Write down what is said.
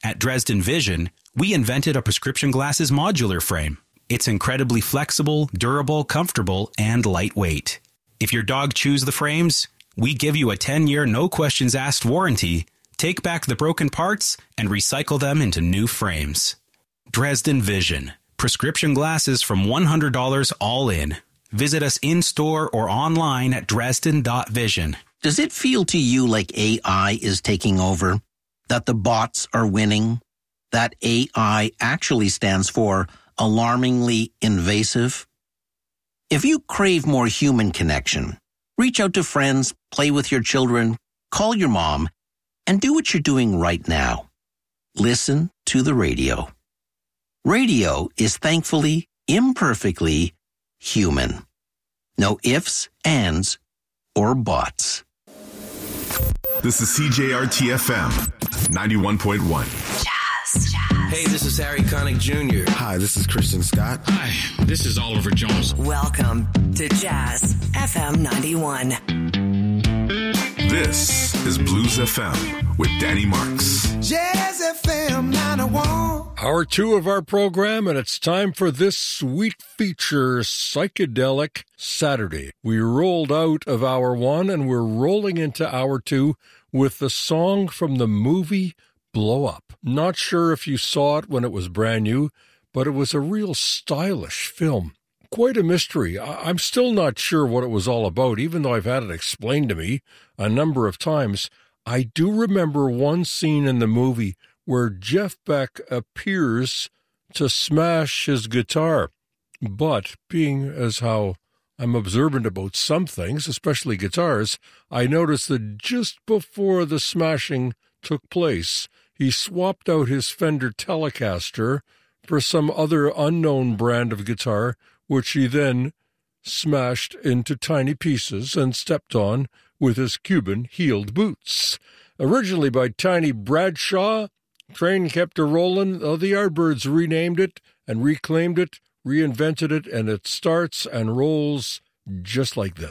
At Dresden Vision, we invented a prescription glasses modular frame. It's incredibly flexible, durable, comfortable, and lightweight. If your dog chews the frames, we give you a 10-year no-questions-asked warranty, take back the broken parts, and recycle them into new frames. Dresden Vision. Prescription glasses from $100 all in. Visit us in-store or online at dresden.vision. Does it feel to you like AI is taking over? That the bots are winning? That AI actually stands for alarmingly invasive? If you crave more human connection, reach out to friends, play with your children, call your mom, and do what you're doing right now. Listen to the radio. Radio is thankfully, imperfectly human. No ifs, ands, or buts. This is CJRT-FM 91.1. Jazz. Hey, this is Harry Connick Jr. Hi, this is Christian Scott. Hi, this is Oliver Jones. Welcome to Jazz FM 91. This is Blues FM with Danny Marks. Jazz FM 91. Hour 2 of our program, and it's time for this sweet feature, Psychedelic Saturday. We rolled out of Hour 1, and we're rolling into Hour 2 with the song from the movie Blow Up. Not sure if you saw it when it was brand new, but it was a real stylish film. Quite a mystery. I'm still not sure what it was all about, even though I've had it explained to me a number of times. I do remember one scene in the movie where Jeff Beck appears to smash his guitar. But being as how I'm observant about some things, especially guitars, I noticed that just before the smashing took place, he swapped out his Fender Telecaster for some other unknown brand of guitar, which he then smashed into tiny pieces and stepped on with his Cuban heeled boots. Originally by Tiny Bradshaw, train kept a rollin'. The Yardbirds renamed it and reclaimed it, reinvented it, and it starts and rolls just like this.